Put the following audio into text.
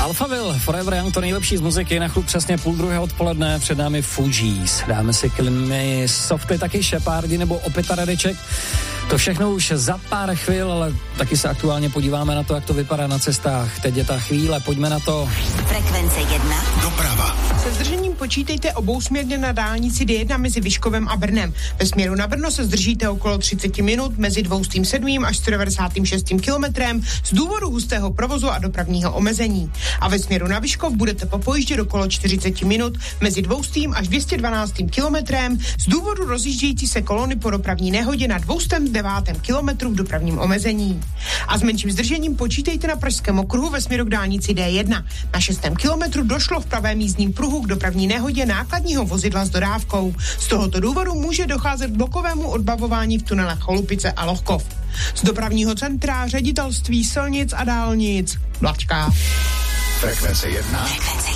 Alphaville, Forever Young, to nejlepší z muziky, na chlup přesně 12:30 odpoledne, před námi Fugees. Dáme si klimy, softy, taky Shepardi nebo Opěta Radeček. To všechno už za pár chvil, ale taky se aktuálně podíváme na to, jak to vypadá na cestách. Teď je ta chvíle, pojďme na to. Frekvence 1. Doprava. Se zdržením počítejte obousměrně na dálnici D1 mezi Vyškovem a Brnem. Ve směru na Brno se zdržíte okolo 30 minut mezi 207. až 196. kilometrem z důvodu hustého provozu a dopravního omezení. A ve směru na Vyškov budete popojíždět okolo 40 minut mezi 200. až 212. kilometrem z důvodu rozjíždějící se kolony po dopravní nehodě na 209. kilometru v dopravním omezení. A s menším zdržením počítejte na Pražském okruhu ve směru k dálnici D1. Na 6. kilometru došlo v pravém jízdním pruhu k dopravní nehodě nákladního vozidla s dodávkou. Z tohoto důvodu může docházet k blokovému odbavování v tunelech Cholupice a Lohkov. Z dopravního centra Ředitelství silnic a dálnic Blačka. Frekvence 1. Frekvence